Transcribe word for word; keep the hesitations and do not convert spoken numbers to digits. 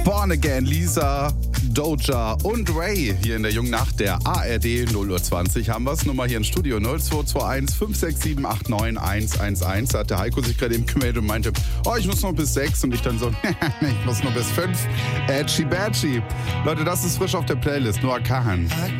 Born Again, Lisa, Doja und Ray hier in der Jungen Nacht der A R D. null Uhr zwanzig haben wir es. Nummer hier im Studio null zwei zwei eins fünf sechs sieben acht neun eins eins eins. Da hat der Heiko sich gerade eben gemeldet und meinte, oh, ich muss noch bis sechs. Und ich dann so, ich muss nur bis fünf. Edgy Badgy. Leute, das ist frisch auf der Playlist. Noah Kahan.